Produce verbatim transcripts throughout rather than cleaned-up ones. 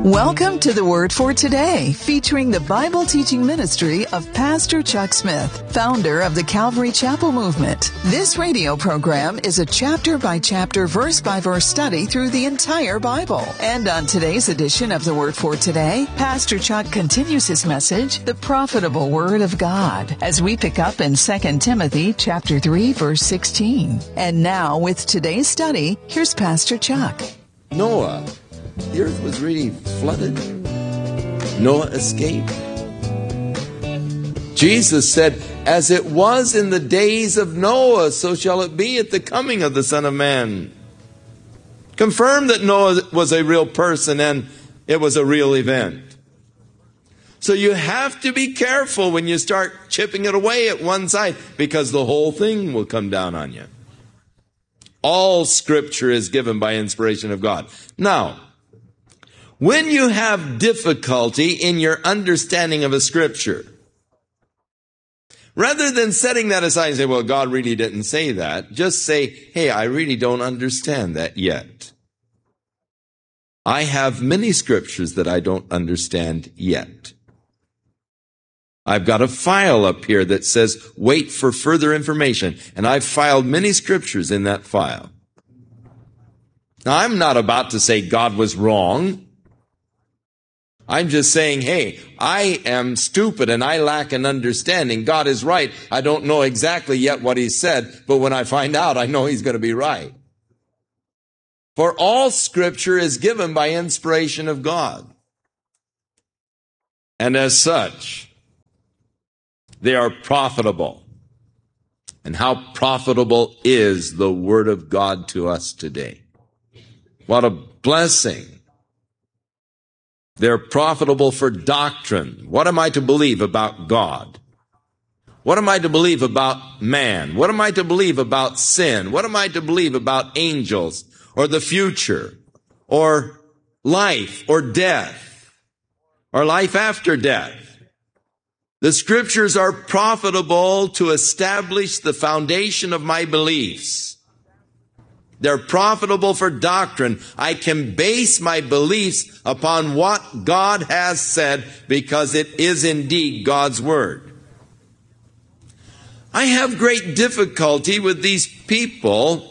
Welcome to the Word for Today, featuring the Bible teaching ministry of Pastor Chuck Smith, founder of the Calvary Chapel Movement. This radio program is a chapter-by-chapter, verse-by-verse study through the entire Bible. And on today's edition of the Word for Today, Pastor Chuck continues his message, The Profitable Word of God, as we pick up in Second Timothy chapter three, verse sixteen. And now, with today's study, here's Pastor Chuck. Noah. The earth was really flooded. Noah escaped. Jesus said, as it was in the days of Noah, so shall it be at the coming of the Son of Man. Confirm that Noah was a real person and it was a real event. So you have to be careful when you start chipping it away at one side, because the whole thing will come down on you. All Scripture is given by inspiration of God. Now, when you have difficulty in your understanding of a Scripture, rather than setting that aside and say, well, God really didn't say that, just say, hey, I really don't understand that yet. I have many Scriptures that I don't understand yet. I've got a file up here that says, wait for further information, and I've filed many Scriptures in that file. Now, I'm not about to say God was wrong. I'm just saying, hey, I am stupid and I lack an understanding. God is right. I don't know exactly yet what He said, but when I find out, I know He's going to be right. For all Scripture is given by inspiration of God. And as such, they are profitable. And how profitable is the Word of God to us today? What a blessing. They're profitable for doctrine. What am I to believe about God? What am I to believe about man? What am I to believe about sin? What am I to believe about angels or the future or life or death or life after death? The Scriptures are profitable to establish the foundation of my beliefs. They're profitable for doctrine. I can base my beliefs upon what God has said because it is indeed God's Word. I have great difficulty with these people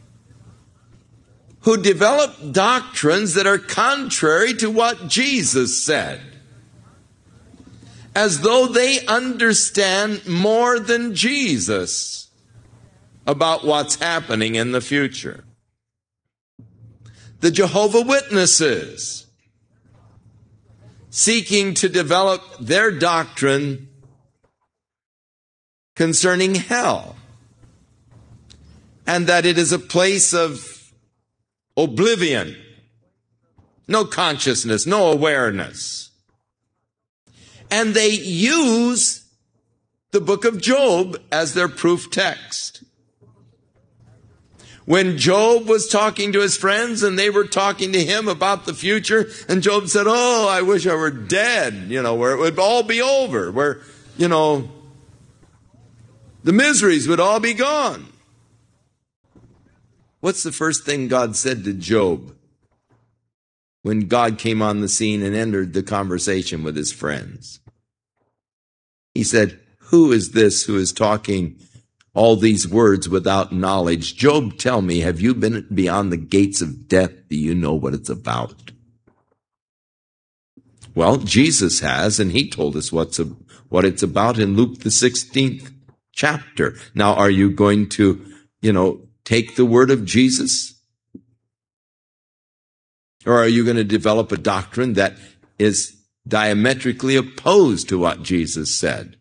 who develop doctrines that are contrary to what Jesus said, as though they understand more than Jesus about what's happening in the future. The Jehovah's Witnesses, seeking to develop their doctrine concerning hell, and that it is a place of oblivion, no consciousness, no awareness. And they use the book of Job as their proof text. When Job was talking to his friends and they were talking to him about the future, and Job said, oh, I wish I were dead, you know, where it would all be over, where, you know, the miseries would all be gone. What's the first thing God said to Job when God came on the scene and entered the conversation with his friends? He said, who is this who is talking all these words without knowledge? Job, tell me, have you been beyond the gates of death? Do you know what it's about? Well, Jesus has, and He told us what's a, what it's about in Luke the sixteenth chapter. Now, are you going to, you know, take the word of Jesus? Or are you going to develop a doctrine that is diametrically opposed to what Jesus said?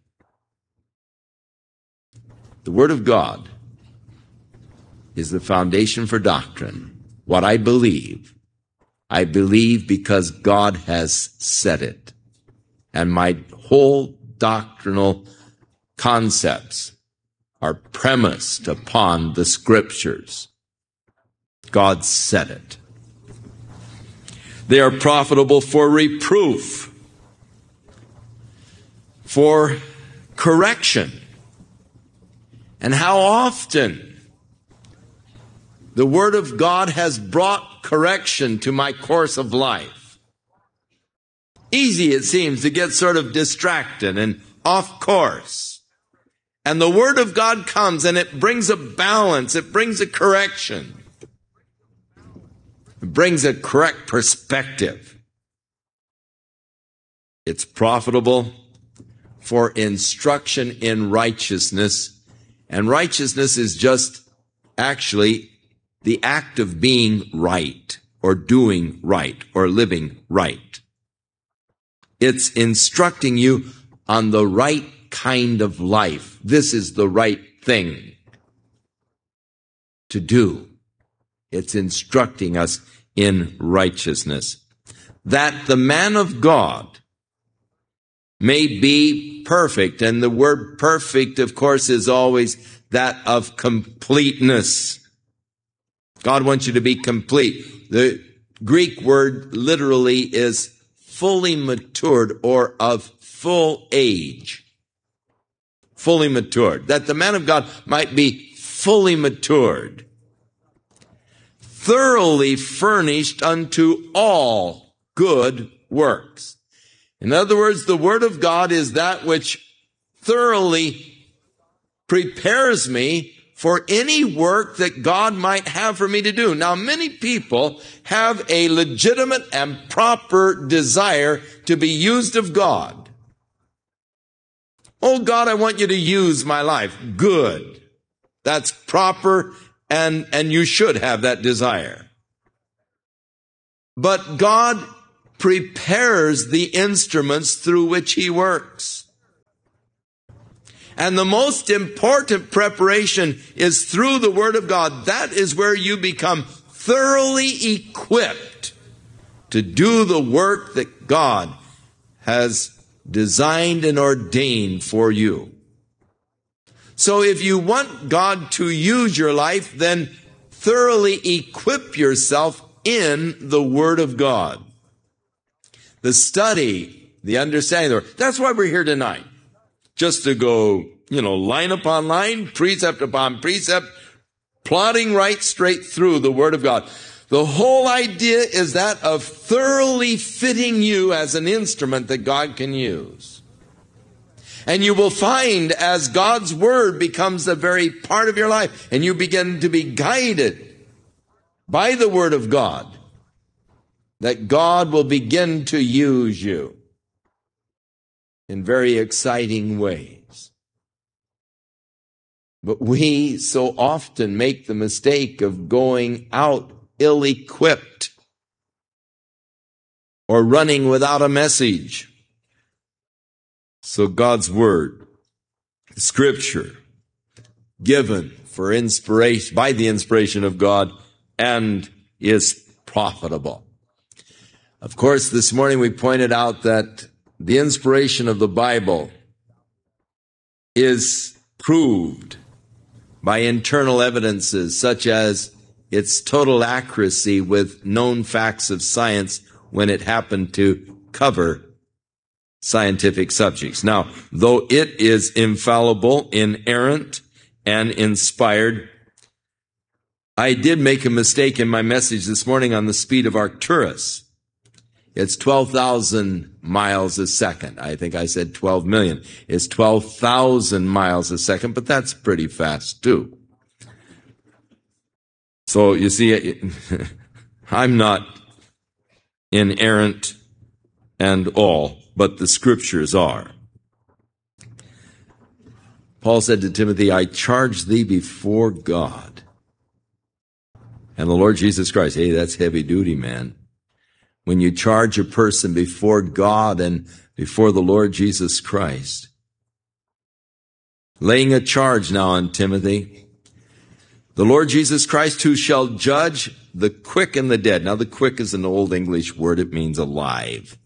The Word of God is the foundation for doctrine. What I believe, I believe because God has said it. And my whole doctrinal concepts are premised upon the Scriptures. God said it. They are profitable for reproof, for correction. And how often the Word of God has brought correction to my course of life. easy it seems to get sort of distracted and off course. And the Word of God comes and it brings a balance. It brings a correction. It brings a correct perspective. It's profitable for instruction in righteousness. And righteousness is just actually the act of being right, or doing right, or living right. It's instructing you on the right kind of life. This is the right thing to do. It's instructing us in righteousness, that the man of God may be perfect. And the word perfect, of course, is always that of completeness. God wants you to be complete. The Greek word literally is fully matured, or of full age. Fully matured. That the man of God might be fully matured, thoroughly furnished unto all good works. In other words, the Word of God is that which thoroughly prepares me for any work that God might have for me to do. Now, many people have a legitimate and proper desire to be used of God. Oh, God, I want you to use my life. Good. That's proper, and, and you should have that desire. But God prepares the instruments through which He works. And the most important preparation is through the Word of God. That is where you become thoroughly equipped to do the work that God has designed and ordained for you. So if you want God to use your life, then thoroughly equip yourself in the Word of God. The study, the understanding of the Word. That's why we're here tonight. Just to go, you know, line upon line, precept upon precept, plodding right straight through the Word of God. The whole idea is that of thoroughly fitting you as an instrument that God can use. And you will find as God's Word becomes a very part of your life, and you begin to be guided by the Word of God, that God will begin to use you in very exciting ways. But we so often make the mistake of going out ill-equipped or running without a message. So God's Word, Scripture, given for inspiration, by the inspiration of God, and is profitable. Of course, this morning we pointed out that the inspiration of the Bible is proved by internal evidences such as its total accuracy with known facts of science when it happened to cover scientific subjects. Now, though it is infallible, inerrant, and inspired, I did make a mistake in my message this morning on the speed of Arcturus. It's twelve thousand miles a second. I think I said twelve million. It's twelve thousand miles a second, but that's pretty fast too. So you see, I'm not inerrant and all, but the Scriptures are. Paul said to Timothy, I charge thee before God and the Lord Jesus Christ. Hey, that's heavy duty, man. When you charge a person before God and before the Lord Jesus Christ, laying a charge now on Timothy, the Lord Jesus Christ, who shall judge the quick and the dead. Now, the quick is an old English word. It means alive.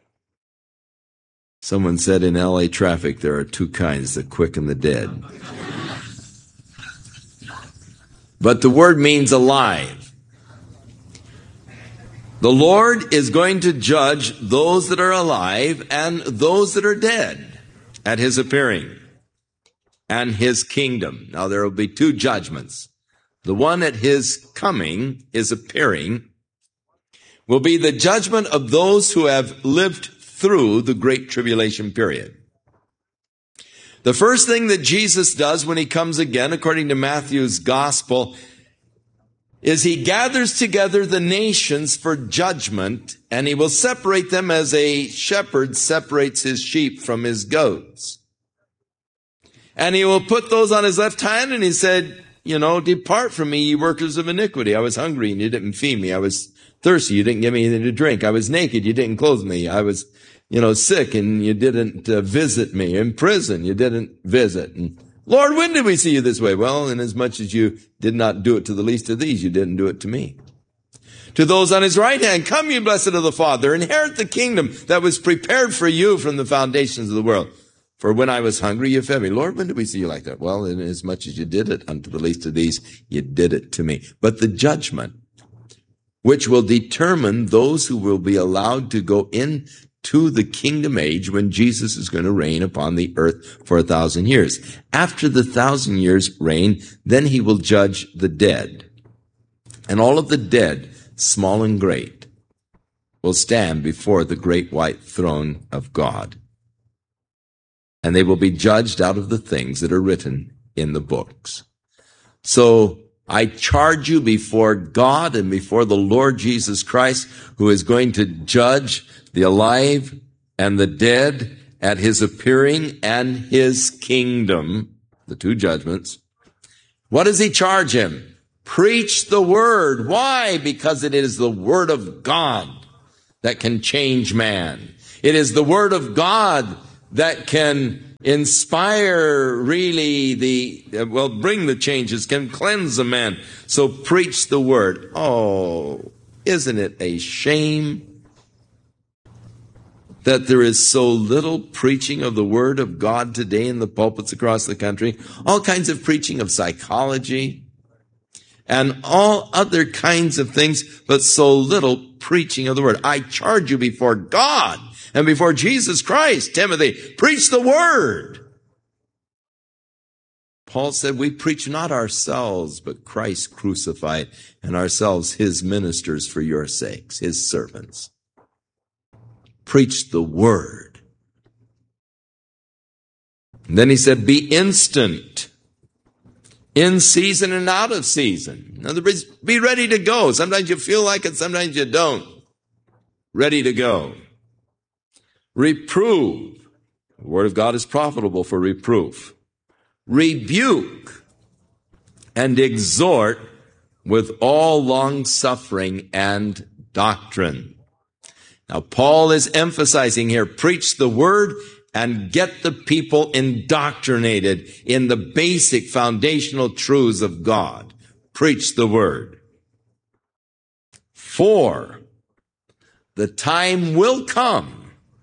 Someone said in L A traffic, there are two kinds, the quick and the dead. But the word means alive. The Lord is going to judge those that are alive and those that are dead at His appearing and His kingdom. Now, there will be two judgments. The one at His coming, His appearing, will be the judgment of those who have lived through the Great Tribulation period. The first thing that Jesus does when he comes again, according to Matthew's gospel, is he gathers together the nations for judgment, and he will separate them as a shepherd separates his sheep from his goats. And he will put those on his left hand, and he said, you know, depart from me, ye workers of iniquity. I was hungry, and you didn't feed me. I was thirsty, you didn't give me anything to drink. I was naked, you didn't clothe me. I was, you know, sick, and you didn't uh, visit me. In prison, you didn't visit. And Lord, when did we see you this way? Well, inasmuch as you did not do it to the least of these, you didn't do it to me. To those on his right hand, come ye blessed of the Father, inherit the kingdom that was prepared for you from the foundations of the world. For when I was hungry, you fed me. Lord, when did we see you like that? Well, inasmuch as you did it unto the least of these, you did it to me. But the judgment, which will determine those who will be allowed to go in to the kingdom age when Jesus is going to reign upon the earth for a thousand years. After the thousand years reign, then he will judge the dead. And all of the dead, small and great, will stand before the great white throne of God. And they will be judged out of the things that are written in the books. So I charge you before God and before the Lord Jesus Christ, who is going to judge the alive and the dead at his appearing and his kingdom, the two judgments. What does he charge him? Preach the word. Why? Because it is the word of God that can change man. It is the word of God that can inspire really the, well, bring the changes, can cleanse a man. So preach the word. Oh, isn't it a shame that there is so little preaching of the word of God today in the pulpits across the country? All kinds of preaching of psychology and all other kinds of things, but so little preaching of the word. I charge you before God and before Jesus Christ, Timothy, preach the word. Paul said, we preach not ourselves, but Christ crucified, and ourselves his ministers for your sakes, his servants. Preach the word. And then he said, be instant, in season and out of season. In other words, be ready to go. Sometimes you feel like it, sometimes you don't. Ready to go. Reprove. The word of God is profitable for reproof. Rebuke and exhort with all long suffering and doctrine. Now, Paul is emphasizing here, preach the word and get the people indoctrinated in the basic foundational truths of God. Preach the word. For the time will come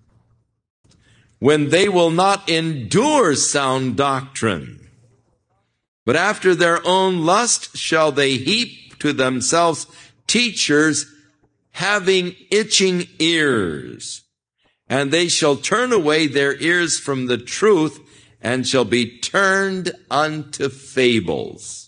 when they will not endure sound doctrine, but after their own lust shall they heap to themselves teachers having itching ears, and they shall turn away their ears from the truth and shall be turned unto fables.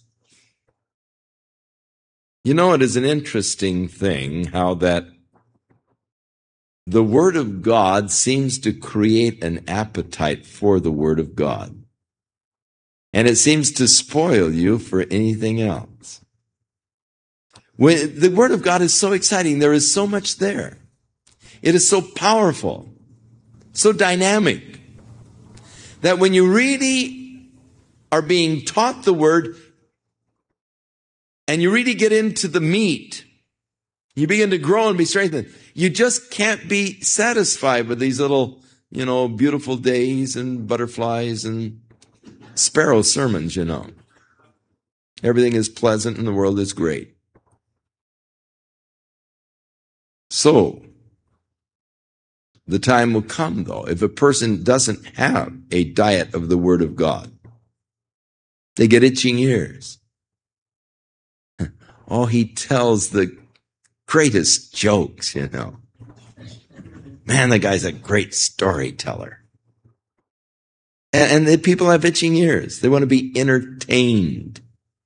You know, it is an interesting thing how that the Word of God seems to create an appetite for the Word of God. And it seems to spoil you for anything else. When the Word of God is so exciting, there is so much there. It is so powerful, so dynamic, that when you really are being taught the Word and you really get into the meat, you begin to grow and be strengthened. You just can't be satisfied with these little, you know, beautiful days and butterflies and sparrow sermons, you know. Everything is pleasant and the world is great. So, the time will come, though, if a person doesn't have a diet of the Word of God. They get itching ears. Oh, he tells the greatest jokes, you know. Man, the guy's a great storyteller. And, and the people have itching ears. They want to be entertained.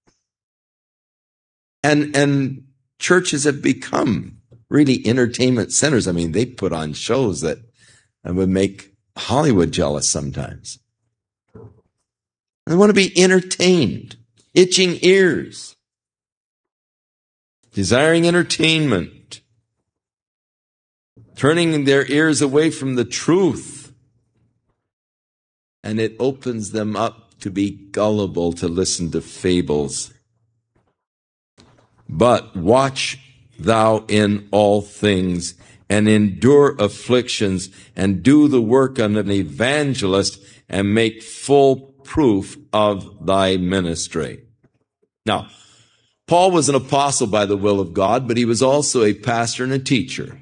And, and churches have become really entertainment centers. I mean, they put on shows that and would make Hollywood jealous sometimes. They want to be entertained, itching ears, desiring entertainment, turning their ears away from the truth. And it opens them up to be gullible, to listen to fables. But watch thou in all things, and endure afflictions, and do the work of an evangelist, and make full proof of thy ministry. Now, Paul was an apostle by the will of God, but he was also a pastor and a teacher.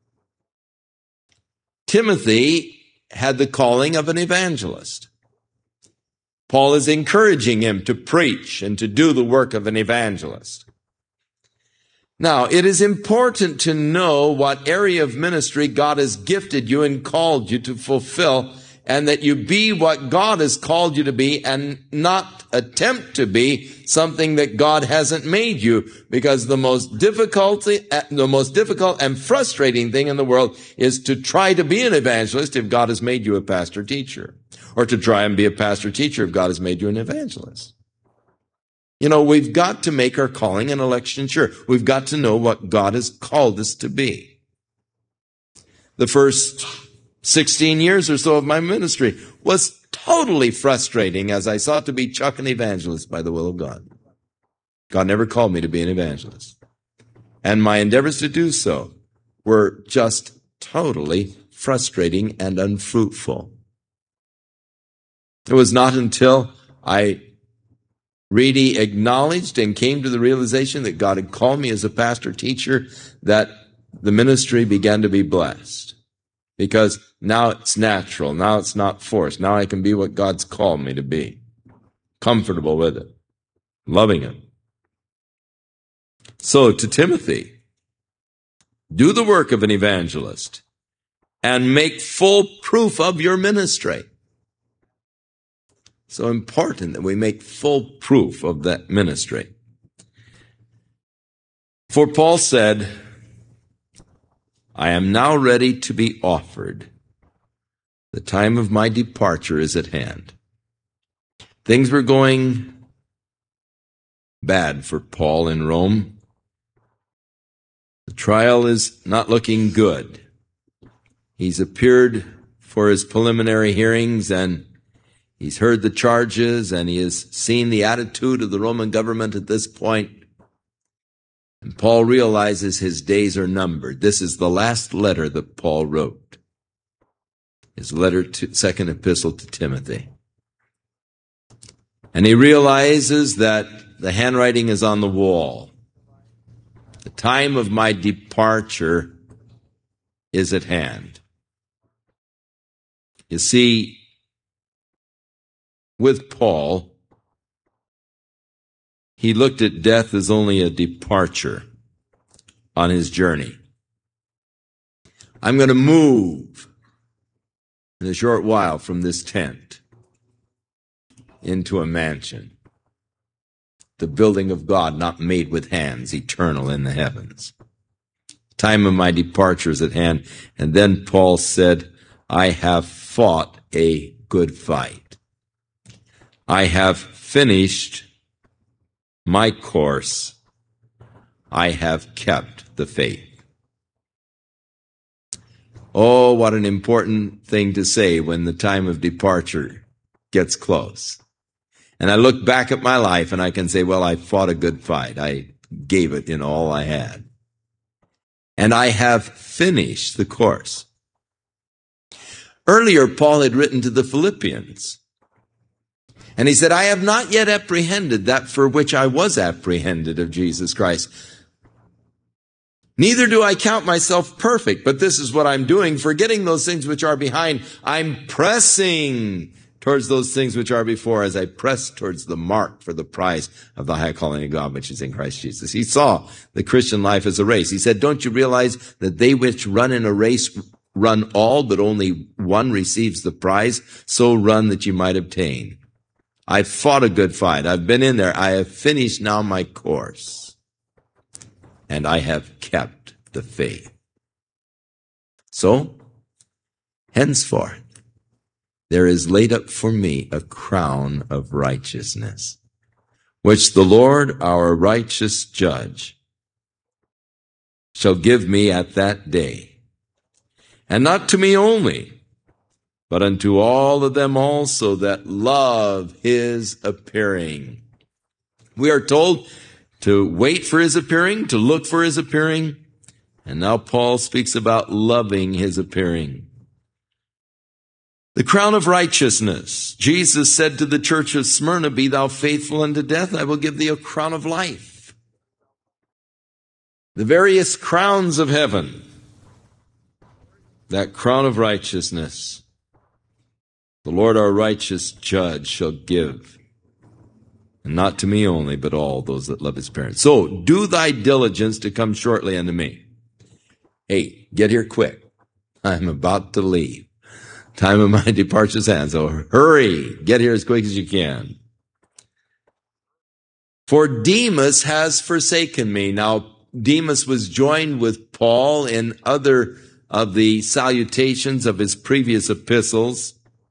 Timothy had the calling of an evangelist. Paul is encouraging him to preach and to do the work of an evangelist. Now, it is important to know what area of ministry God has gifted you and called you to fulfill, and that you be what God has called you to be and not attempt to be something that God hasn't made you. Because the most difficulty, the most difficult and frustrating thing in the world is to try to be an evangelist if God has made you a pastor teacher, or to try and be a pastor teacher if God has made you an evangelist. You know, we've got to make our calling and election sure. We've got to know what God has called us to be. The first sixteen years or so of my ministry was totally frustrating as I sought to be Chuck an evangelist by the will of God. God never called me to be an evangelist. And my endeavors to do so were just totally frustrating and unfruitful. It was not until I really acknowledged and came to the realization that God had called me as a pastor teacher that the ministry began to be blessed. Because now it's natural. Now it's not forced. Now I can be what God's called me to be. Comfortable with it. Loving it. So to Timothy, do the work of an evangelist and make full proof of your ministry. So important that we make full proof of that ministry. For Paul said, I am now ready to be offered. The time of my departure is at hand. Things were going bad for Paul in Rome. The trial is not looking good. He's appeared for his preliminary hearings, and he's heard the charges, and he has seen the attitude of the Roman government at this point. And Paul realizes his days are numbered. This is the last letter that Paul wrote. His letter to second epistle to Timothy. And he realizes that the handwriting is on the wall. The time of my departure is at hand. You see, with Paul, he looked at death as only a departure on his journey. I'm going to move in a short while from this tent into a mansion, the building of God, not made with hands, eternal in the heavens. Time of my departure is at hand. And then Paul said, I have fought a good fight. I have finished my course. I have kept the faith. Oh, what an important thing to say when the time of departure gets close. And I look back at my life and I can say, well, I fought a good fight. I gave it in all I had. And I have finished the course. Earlier, Paul had written to the Philippians. And he said, I have not yet apprehended that for which I was apprehended of Jesus Christ. Neither do I count myself perfect, but this is what I'm doing, forgetting those things which are behind. I'm pressing towards those things which are before, as I press towards the mark for the prize of the high calling of God, which is in Christ Jesus. He saw the Christian life as a race. He said, don't you realize that they which run in a race run all, but only one receives the prize? So run that you might obtain. I've fought a good fight. I've been in there. I have finished now my course. And I have kept the faith. So, Henceforth, there is laid up for me a crown of righteousness, which the Lord our righteous judge shall give me at that day, and not to me only, but unto all of them also that love his appearing. We are told to wait for his appearing, to look for his appearing, and now Paul speaks about loving his appearing. The crown of righteousness. Jesus said to the church of Smyrna, be thou faithful unto death, I will give thee a crown of life. The various crowns of heaven, that crown of righteousness, the Lord our righteous judge shall give, and not to me only, but all those that love his parents. So, do thy diligence to come shortly unto me. Hey, get here quick. I'm about to leave. Time of my departure is at hand, so hurry. Get here as quick as you can. For Demas has forsaken me. Now, Demas was joined with Paul in other of the salutations of his previous epistles.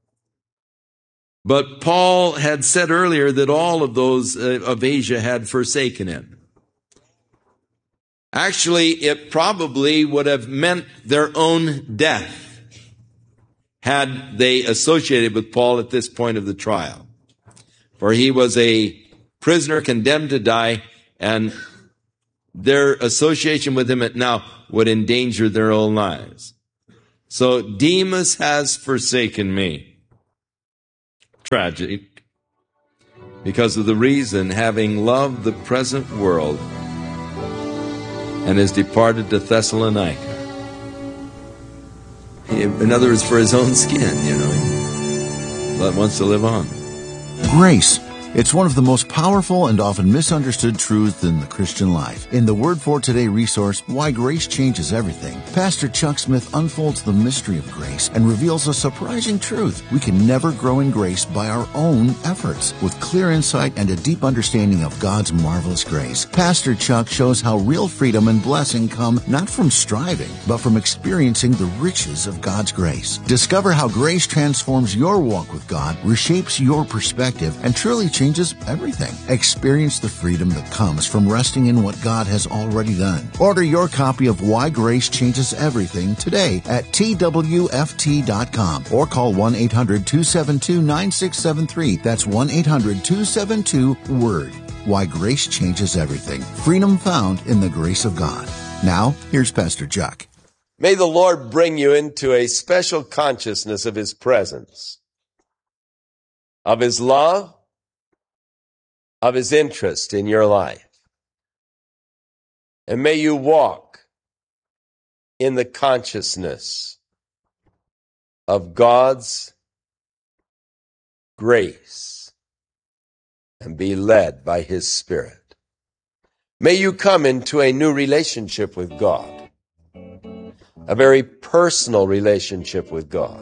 But Paul had said earlier that all of those uh, of Asia had forsaken him. Actually, it probably would have meant their own death had they associated with Paul at this point of the trial. For he was a prisoner condemned to die, and their association with him at now would endanger their own lives. So Demas has forsaken me. Tragic, because of the reason, having loved the present world, and has departed to Thessalonica. In other words, for his own skin, you know, but wants to live on. Grace. It's one of the most powerful and often misunderstood truths in the Christian life. In the Word for Today resource, Why Grace Changes Everything, Pastor Chuck Smith unfolds the mystery of grace and reveals a surprising truth. We can never grow in grace by our own efforts. With clear insight and a deep understanding of God's marvelous grace, Pastor Chuck shows how real freedom and blessing come not from striving, but from experiencing the riches of God's grace. Discover how grace transforms your walk with God, reshapes your perspective, and truly changes changes everything. Experience the freedom that comes from resting in what God has already done. Order your copy of Why Grace Changes Everything today at T W F T dot com or call one eight hundred two seven two nine six seven three. That's one eight hundred two seven two WORD. Why Grace Changes Everything. Freedom found in the grace of God. Now, here's Pastor Chuck. May the Lord bring you into a special consciousness of his presence, of his love, of his interest in your life. And may you walk in the consciousness of God's grace and be led by his Spirit. May you come into a new relationship with God, a very personal relationship with God.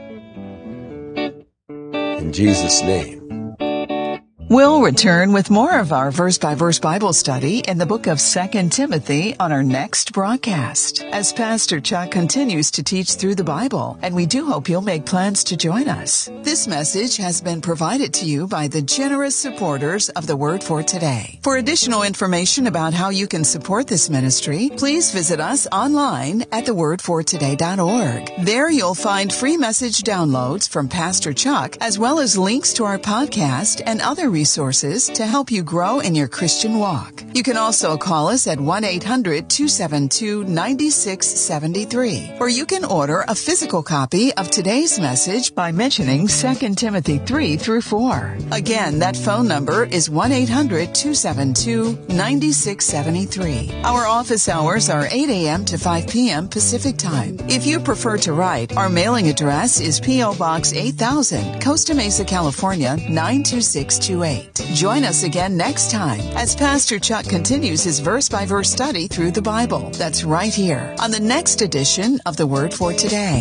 In Jesus' name. We'll return with more of our verse-by-verse Bible study in the book of Second Timothy on our next broadcast, as Pastor Chuck continues to teach through the Bible, and we do hope you'll make plans to join us. This message has been provided to you by the generous supporters of the Word for Today. For additional information about how you can support this ministry, please visit us online at the word for today dot org. There you'll find free message downloads from Pastor Chuck, as well as links to our podcast and other resources resources to help you grow in your Christian walk. You can also call us at one eight hundred two seven two nine six seven three, or you can order a physical copy of today's message by mentioning Second Timothy three through four. Again, that phone number is one eight hundred two seven two nine six seven three. Our office hours are eight a.m. to five p.m. Pacific Time. If you prefer to write, our mailing address is P O. Box eight thousand, Costa Mesa, California nine two six two eight. Join us again next time as Pastor Chuck continues his verse-by-verse study through the Bible. That's right here on the next edition of the Word for Today.